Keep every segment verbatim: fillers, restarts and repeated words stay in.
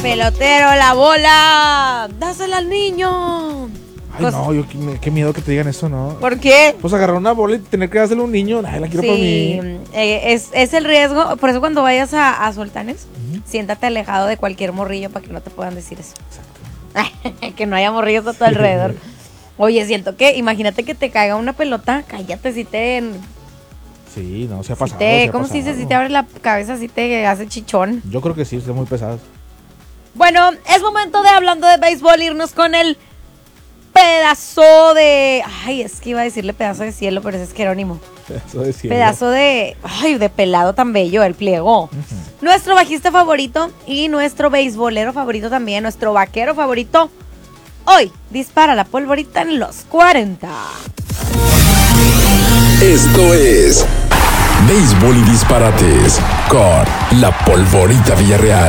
pelotero, la bola. Dásela al niño. Ay, pues, no, yo qué, qué miedo que te digan eso, ¿no? ¿Por qué? Pues agarrar una bola y tener que dársela a un niño. Ay, la quiero sí, para mí. Eh, es, es el riesgo. Por eso cuando vayas a, a Sultanes, uh-huh. siéntate alejado de cualquier morrillo para que no te puedan decir eso. Exacto. Que no haya morrillos a tu alrededor. Oye, siento que, imagínate que te caiga una pelota. Cállate si te... Sí, no, se ha pasado. Si te, se ha ¿Cómo pasado. se dice? Si te abre la cabeza, si te hace chichón. Yo creo que sí, son muy pesadas. Bueno, es momento de, hablando de béisbol, irnos con el pedazo de... Ay, es que iba a decirle pedazo de cielo, pero ese es Jerónimo. Pedazo de cielo. Pedazo de... Ay, de pelado tan bello, el pliego. Uh-huh. Nuestro bajista favorito y nuestro beisbolero favorito también, nuestro vaquero favorito, hoy dispara la polvorita en los cuarenta. Esto es Béisbol y Disparates con la Polvorita Villarreal.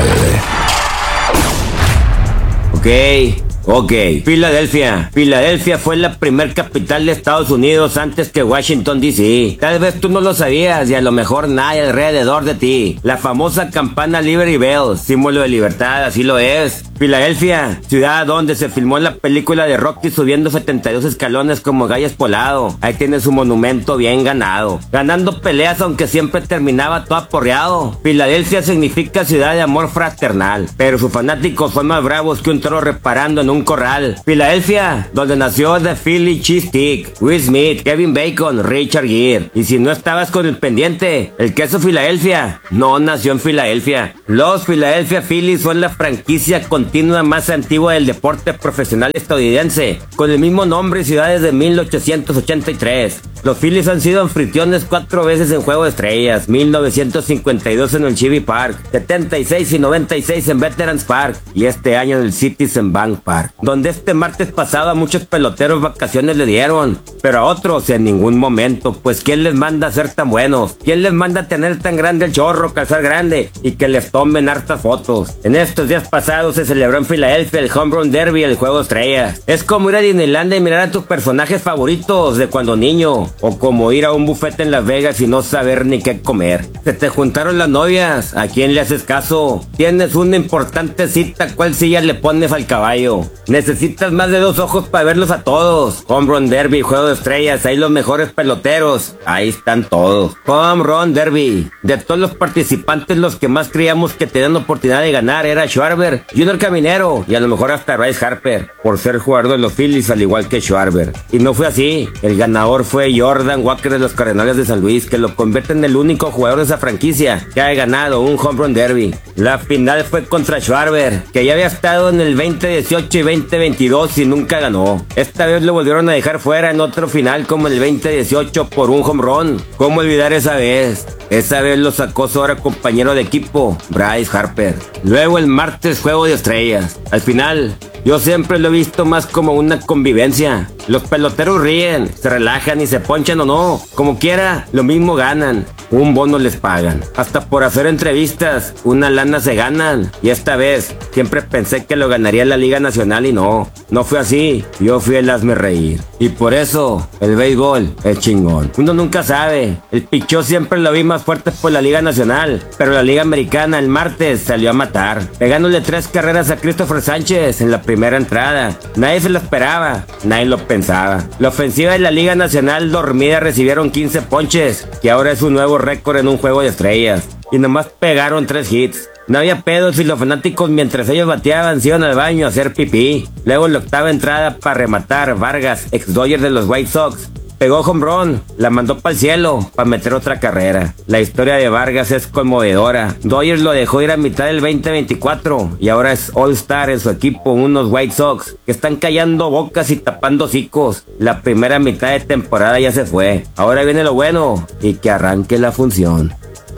Ok, ok. Filadelfia. Filadelfia fue la primer capital de Estados Unidos antes que Washington, D C Tal vez tú no lo sabías y a lo mejor nadie alrededor de ti. La famosa campana Liberty Bell, símbolo de libertad, así lo es. Filadelfia, ciudad donde se filmó la película de Rocky subiendo setenta y dos escalones como gallo espolado. Ahí tiene su monumento bien ganado. Ganando peleas aunque siempre terminaba todo aporreado. Filadelfia significa ciudad de amor fraternal, pero sus fanáticos son más bravos que un toro reparando en un corral. Filadelfia, donde nació The Philly Cheesesteak, Will Smith, Kevin Bacon, Richard Gere. Y si no estabas con el pendiente, el queso Filadelfia no nació en Filadelfia. Los Philadelphia Phillies son la franquicia con continua más antigua del deporte profesional estadounidense, con el mismo nombre y ciudad desde mil ochocientos ochenta y tres. Los Phillies han sido anfitriones cuatro veces en Juego de Estrellas, mil novecientos cincuenta y dos en el Chevy Park, setenta y seis y noventa y seis en Veterans Park y este año en el Citizen Bank Park, donde este martes pasado a muchos peloteros vacaciones le dieron, pero a otros en ningún momento, pues ¿quién les manda a ser tan buenos? ¿Quién les manda a tener tan grande el chorro, calzar grande y que les tomen hartas fotos? En estos días pasados se celebró en Filadelfia el Home Run Derby, el Juego de Estrellas. Es como ir a Disneylandia y mirar a tus personajes favoritos de cuando niño, o como ir a un buffet en Las Vegas y no saber ni qué comer. Se te juntaron las novias, ¿a quién le haces caso? Tienes una importante cita, ¿cuál silla le pones al caballo? Necesitas más de dos ojos para verlos a todos. Home Run Derby, Juego de Estrellas, ahí los mejores peloteros, ahí están todos. Home Run Derby, de todos los participantes los que más creíamos que tenían oportunidad de ganar era Schwarber, Junior Caminero y a lo mejor hasta Bryce Harper, por ser jugador de los Phillies al igual que Schwarber. Y no fue así, el ganador fue Jordan Walker de los Cardenales de San Luis, que lo convierte en el único jugador de esa franquicia que ha ganado un Home Run Derby. La final fue contra Schwarber, que ya había estado en el veinte dieciocho y veinte veintidós y nunca ganó. Esta vez lo volvieron a dejar fuera en otro final como el veinte dieciocho por un home run. ¿Cómo olvidar esa vez? Esa vez lo sacó su ahora compañero de equipo, Bryce Harper. Luego el martes Juego de Estrellas. Al final, yo siempre lo he visto más como una convivencia. Los peloteros ríen, se relajan y se ponchan o no. Como quiera, lo mismo ganan. Un bono les pagan. Hasta por hacer entrevistas, una lana se ganan. Y esta vez, siempre pensé que lo ganaría la Liga Nacional y no. No fue así. Yo fui el hazme reír. Y por eso, el béisbol es chingón. Uno nunca sabe. El pichó siempre lo vi más fuerte por la Liga Nacional. Pero la Liga Americana el martes salió a matar, pegándole tres carreras a Christopher Sánchez en la primera entrada. Nadie se lo esperaba. Nadie lo pensaba. La ofensiva de la Liga Nacional dormida recibieron quince ponches, que ahora es un nuevo récord en un Juego de Estrellas. Y nomás pegaron tres hits. No había pedos y los fanáticos mientras ellos bateaban se iban al baño a hacer pipí. Luego en la octava entrada para rematar, Vargas, ex Dodger de los White Sox, pegó home run, la mandó para el cielo para meter otra carrera. La historia de Vargas es conmovedora. Dodgers lo dejó ir a mitad del veinte veinticuatro y ahora es All-Star en su equipo, unos White Sox que están callando bocas y tapando hocicos. La primera mitad de temporada ya se fue. Ahora viene lo bueno y que arranque la función.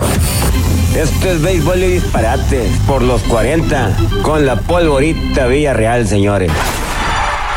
Esto es Béisbol y Disparate por los cuarenta con la Polvorita Villarreal, señores.